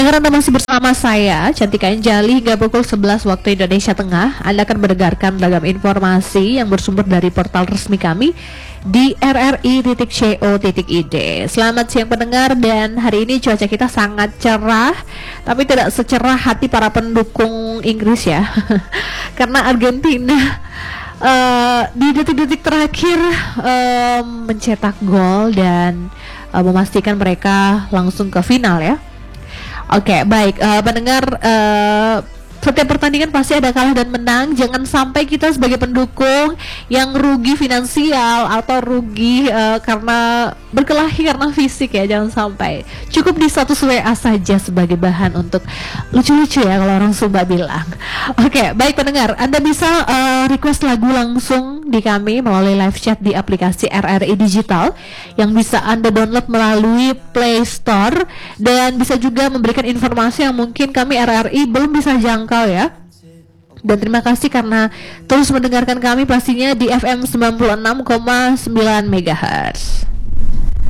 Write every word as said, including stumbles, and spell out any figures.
Pendengar, Anda masih bersama saya, Cantika Anjali, hingga pukul sebelas waktu Indonesia Tengah. Anda akan mendengarkan beragam informasi yang bersumber dari portal resmi kami di r r i titik co titik i d. Selamat siang pendengar, dan hari ini cuaca kita sangat cerah, tapi tidak secerah hati para pendukung Inggris ya. Karena Argentina uh, di detik-detik terakhir uh, mencetak gol dan uh, memastikan mereka langsung ke final ya. Oke, okay, baik uh, pendengar, uh, setiap pertandingan pasti ada kalah dan menang. Jangan sampai kita sebagai pendukung yang rugi finansial atau rugi uh, karena berkelahi karena fisik ya, jangan sampai. Cukup di status W A saja sebagai bahan untuk lucu-lucu ya kalau orang Sumba bilang. Oke, okay, baik pendengar, Anda bisa uh, request lagu langsung di kami melalui live chat di aplikasi R R I Digital yang bisa Anda download melalui Play Store, dan bisa juga memberikan informasi yang mungkin kami R R I belum bisa jangkau ya. Dan terima kasih karena terus mendengarkan kami pastinya di F M sembilan puluh enam koma sembilan megahertz.